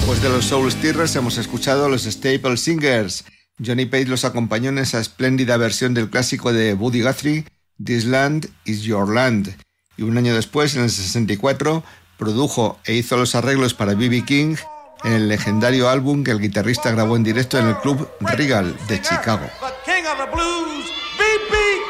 Después de los Soul Stirrers hemos escuchado a los Staple Singers. Johnny Page los acompañó en esa espléndida versión del clásico de Buddy Guthrie, This Land Is Your Land. Y un año después, en el 64, produjo e hizo los arreglos para B.B. King en el legendario álbum que el guitarrista grabó en directo en el Club Regal de Chicago.